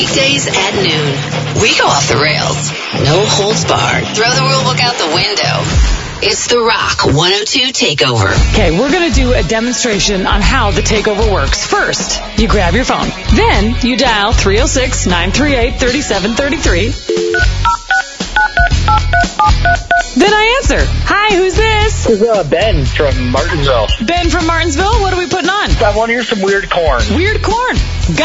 Weekdays at noon. We go off the rails. No holds barred. Throw the rule book out the window. It's the Rock 102 Takeover. Okay, we're going to do a demonstration on how the takeover works. First, you grab your phone. Then, you dial 306-938-3733. Then I answer. Hi, who's this? This is Ben from Martinsville. Ben from Martinsville? What are we putting on? I want to hear some weird corn. Weird corn.